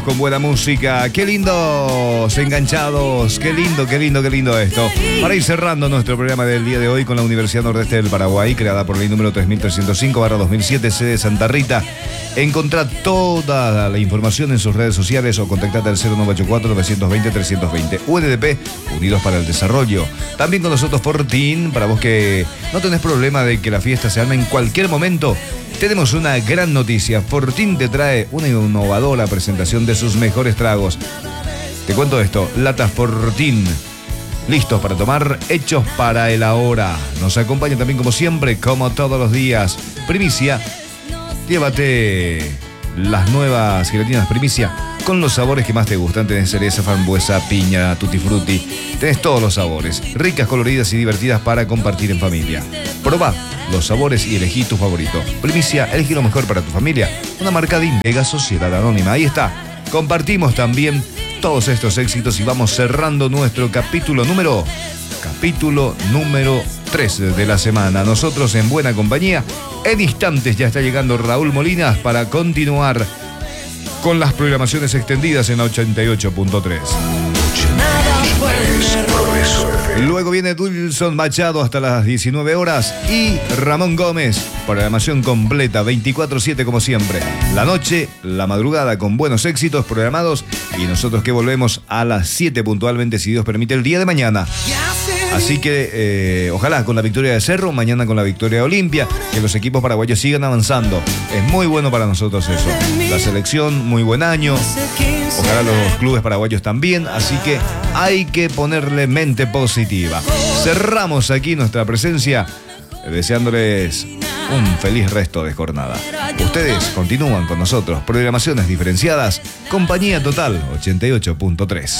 Con buena música, qué lindos enganchados, qué lindo esto. Para ir cerrando nuestro programa del día de hoy con la Universidad Nordeste del Paraguay, creada por ley número 3305/2007, sede Santa Rita. Encontrá toda la información en sus redes sociales o contactate al 0984-920-320. UNDP, Unidos para el Desarrollo. También con nosotros Fortín, para vos que no tenés problema de que la fiesta se arme en cualquier momento. Tenemos una gran noticia. Fortín te trae una innovadora presentación de sus mejores tragos. Te cuento esto, latas Fortín, listos para tomar, hechos para el ahora. Nos acompaña también como siempre, como todos los días, Primicia. Llévate las nuevas gelatinas Primicia con los sabores que más te gustan. Tenés cereza, frambuesa, piña, tutti frutti. Tenés todos los sabores, ricas, coloridas y divertidas para compartir en familia. Probá los sabores y elegí tu favorito. Primicia, elegí lo mejor para tu familia. Una marca de Invega Sociedad Anónima. Ahí está. Compartimos también todos estos éxitos y vamos cerrando nuestro capítulo número 3 de la semana. Nosotros en buena compañía. En instantes ya está llegando Raúl Molinas para continuar con las programaciones extendidas en 88.3. Luego viene Dulson Machado hasta las 19 horas y Ramón Gómez, programación completa 24/7 como siempre. La noche, la madrugada con buenos éxitos programados y nosotros que volvemos a las 7 puntualmente, si Dios permite, el día de mañana. Así que ojalá con la victoria de Cerro, mañana con la victoria de Olimpia, que los equipos paraguayos sigan avanzando. Es muy bueno para nosotros eso. La selección, muy buen año. Ojalá los clubes paraguayos también. Así que hay que ponerle mente positiva. Cerramos aquí nuestra presencia deseándoles un feliz resto de jornada. Ustedes continúan con nosotros. Programaciones diferenciadas. Compañía Total 88.3.